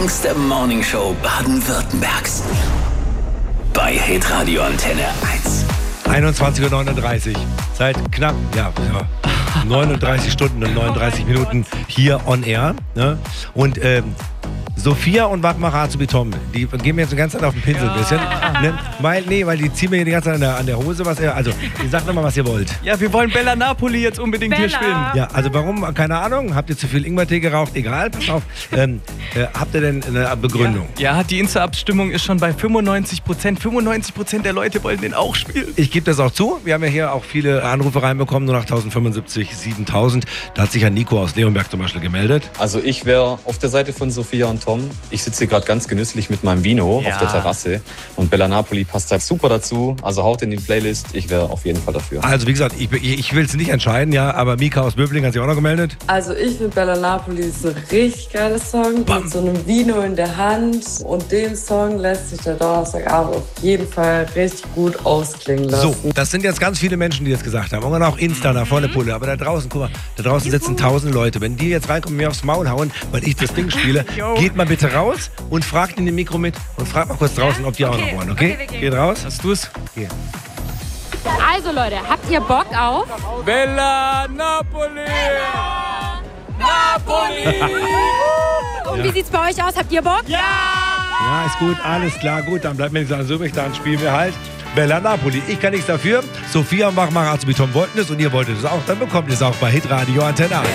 prägendste Morningshow Baden-Württembergs. Bei Hitradio Antenne 1. 21:39 Uhr. Seit knapp 39 Stunden und 39 Minuten hier on air. Ne? Und Sophia und Wagmar Azubi-Tom, die gehen mir jetzt die ganze Zeit auf den Pinsel ein bisschen. Ne? Weil die ziehen mir die ganze Zeit an der Hose. Also, ihr sagt nochmal, was ihr wollt. Ja, wir wollen Bella Napoli jetzt unbedingt hier spielen. Ja, also warum? Keine Ahnung. Habt ihr zu viel Ingwertee geraucht? Egal, pass auf. Habt ihr denn eine Begründung? Ja, die Insta-Abstimmung ist schon bei 95%. 95% der Leute wollen den auch spielen. Ich gebe das auch zu. Wir haben ja hier auch viele Anrufe reinbekommen, nur nach 1075, 7000. Da hat sich ja Nico aus Leonberg zum Beispiel gemeldet. Also ich wäre auf der Seite von Sophia und Tom. Ich sitze hier gerade ganz genüsslich mit meinem Vino auf der Terrasse. Und Bella Napoli passt halt super dazu. Also haut in die Playlist. Ich wäre auf jeden Fall dafür. Also wie gesagt, ich will es nicht entscheiden, ja. Aber Mika aus Böbling hat sich auch noch gemeldet. Also ich finde Bella Napoli ist ein richtig geiler Song. Mit so einem Vino in der Hand. Und den Song lässt sich der Donnerstagabend auf jeden Fall richtig gut ausklingen lassen. So, das sind jetzt ganz viele Menschen, die das gesagt haben. Und auch Insta nach volle Pulle. Aber da draußen, guck mal, da draußen sitzen 1000 Leute. Wenn die jetzt reinkommen und mir aufs Maul hauen, weil ich das Ding spiele, geht mal bitte raus und fragt in dem Mikro mit und fragt mal kurz draußen, ob die auch noch wollen, okay? Geht raus. Hast du es? Geh. Also Leute, habt ihr Bock auf Bella Napoli! Napoli! Und wie sieht's bei euch aus? Habt ihr Bock? Ja, ist gut, alles klar, gut. Dann bleibt mir nichts anderes übrig, dann spielen wir halt Bella Napoli. Ich kann nichts dafür. Sophia und Wagmar Azubi-Tom wollten es und ihr wolltet es auch. Dann bekommt ihr es auch bei Hitradio Antenne 1.